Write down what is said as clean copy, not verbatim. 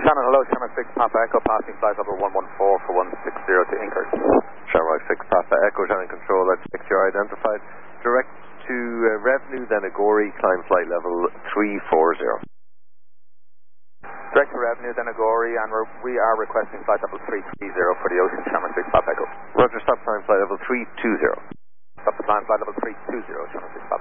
Shannon, hello, Shannon 6 Papa Echo, passing flight level 114 for 160 to Inkers. Shamrock 6 Papa Echo, Shannon Control, that's 6 you're identified. Direct to Revenue, then Agori, climb flight level 340. Direct to Revenue, then Agori, and we are requesting flight level 330 for the Ocean, Shamrock 6 Papa Echo. Roger, stop climb flight level 320. Stop the climb flight level 320, Shamrock 6 Papa